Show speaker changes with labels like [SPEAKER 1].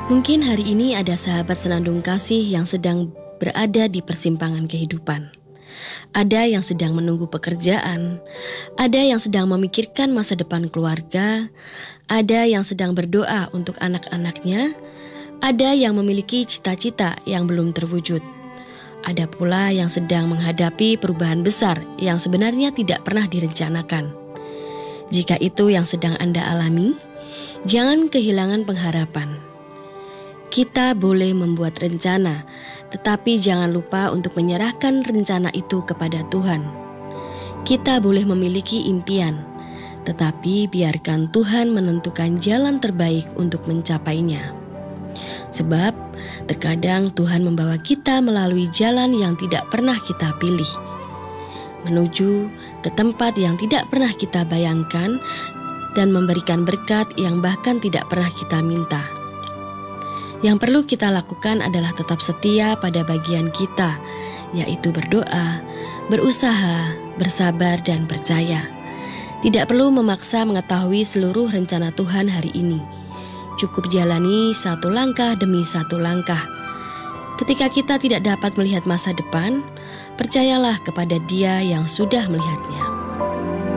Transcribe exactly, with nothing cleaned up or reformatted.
[SPEAKER 1] Mungkin hari ini ada sahabat senandung kasih yang sedang berada di persimpangan kehidupan. Ada yang sedang menunggu pekerjaan, ada yang sedang memikirkan masa depan keluarga, ada yang sedang berdoa untuk anak-anaknya, ada yang memiliki cita-cita yang belum terwujud. Ada pula yang sedang menghadapi perubahan besar yang sebenarnya tidak pernah direncanakan. Jika itu yang sedang Anda alami, jangan kehilangan pengharapan. Kita boleh membuat rencana, tetapi jangan lupa untuk menyerahkan rencana itu kepada Tuhan. Kita boleh memiliki impian, tetapi biarkan Tuhan menentukan jalan terbaik untuk mencapainya. Sebab terkadang Tuhan membawa kita melalui jalan yang tidak pernah kita pilih, menuju ke tempat yang tidak pernah kita bayangkan dan memberikan berkat yang bahkan tidak pernah kita minta. Yang perlu kita lakukan adalah tetap setia pada bagian kita, yaitu berdoa, berusaha, bersabar, dan percaya. Tidak perlu memaksa mengetahui seluruh rencana Tuhan hari ini. Cukup jalani satu langkah demi satu langkah. Ketika kita tidak dapat melihat masa depan, percayalah kepada Dia yang sudah melihatnya.